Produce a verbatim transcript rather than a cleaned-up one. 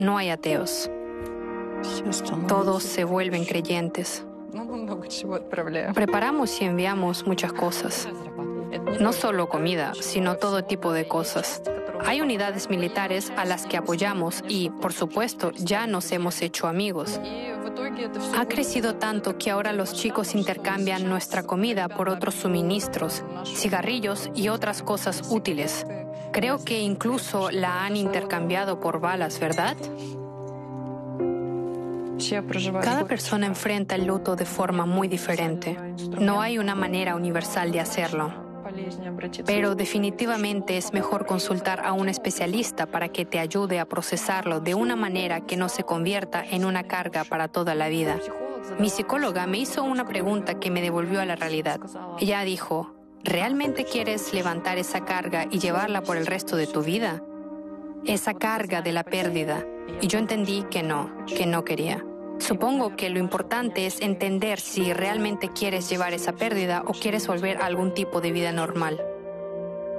no hay ateos. Todos se vuelven creyentes. Preparamos y enviamos muchas cosas. No solo comida, sino todo tipo de cosas. Hay unidades militares a las que apoyamos y, por supuesto, ya nos hemos hecho amigos. Ha crecido tanto que ahora los chicos intercambian nuestra comida por otros suministros, cigarrillos y otras cosas útiles. Creo que incluso la han intercambiado por balas, ¿verdad? Cada persona enfrenta el luto de forma muy diferente. No hay una manera universal de hacerlo. Pero definitivamente es mejor consultar a un especialista para que te ayude a procesarlo de una manera que no se convierta en una carga para toda la vida. Mi psicóloga me hizo una pregunta que me devolvió a la realidad. Ella dijo, ¿realmente quieres levantar esa carga y llevarla por el resto de tu vida? Esa carga de la pérdida. Y yo entendí que no, que no quería. Supongo que lo importante es entender si realmente quieres llevar esa pérdida o quieres volver a algún tipo de vida normal.